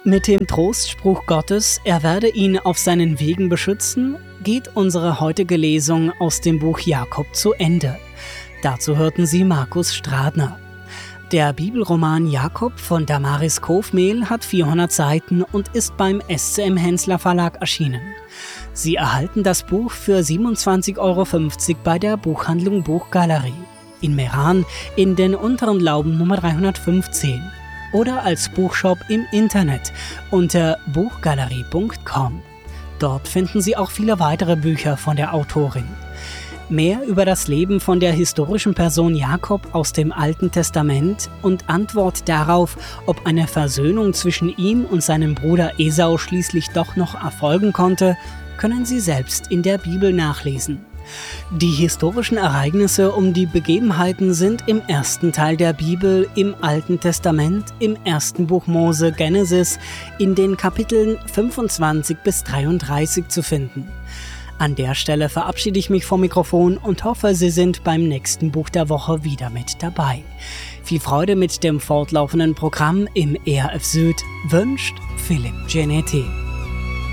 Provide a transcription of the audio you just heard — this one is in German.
Mit dem Trostspruch Gottes, er werde ihn auf seinen Wegen beschützen, geht unsere heutige Lesung aus dem Buch Jakob zu Ende. Dazu hörten Sie Markus Stradner. Der Bibelroman Jakob von Damaris Kofmehl hat 400 Seiten und ist beim SCM Hensler Verlag erschienen. Sie erhalten das Buch für 27,50 € bei der Buchhandlung Buchgalerie in Meran in den Unteren Lauben Nummer 315 oder als Buchshop im Internet unter buchgalerie.com. Dort finden Sie auch viele weitere Bücher von der Autorin. Mehr über das Leben von der historischen Person Jakob aus dem Alten Testament und Antwort darauf, ob eine Versöhnung zwischen ihm und seinem Bruder Esau schließlich doch noch erfolgen konnte, können Sie selbst in der Bibel nachlesen. Die historischen Ereignisse um die Begebenheiten sind im ersten Teil der Bibel im Alten Testament, im ersten Buch Mose Genesis, in den Kapiteln 25 bis 33 zu finden. An der Stelle verabschiede ich mich vom Mikrofon und hoffe, Sie sind beim nächsten Buch der Woche wieder mit dabei. Viel Freude mit dem fortlaufenden Programm im ERF Süd wünscht Philipp Genetti.